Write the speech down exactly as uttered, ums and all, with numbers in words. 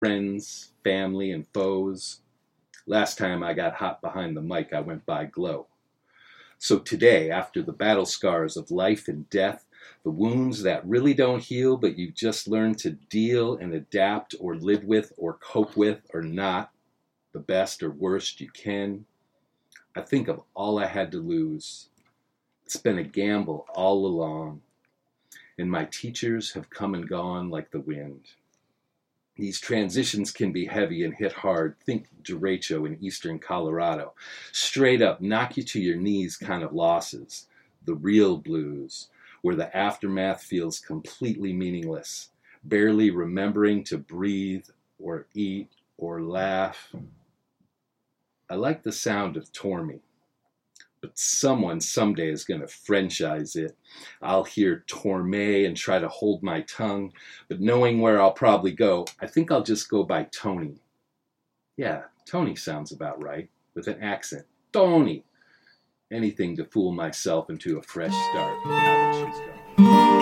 friends, family, and foes. Last time I got hot behind the mic, I went by glow. So today, after the battle scars of life and death, the wounds that really don't heal, but you've just learned to deal and adapt or live with or cope with or not, the best or worst you can, I think of all I had to lose. It's been a gamble all along, and my teachers have come and gone like the wind. These transitions can be heavy and hit hard. Think derecho in eastern Colorado. Straight up, knock you to your knees kind of losses. The real blues, where the aftermath feels completely meaningless. Barely remembering to breathe or eat or laugh. I like the sound of Torme, but someone someday is going to franchise it. I'll hear Torme and try to hold my tongue, but knowing where I'll probably go, I think I'll just go by Tony. Yeah, Tony sounds about right, with an accent. Tony! Anything to fool myself into a fresh start now that she's gone.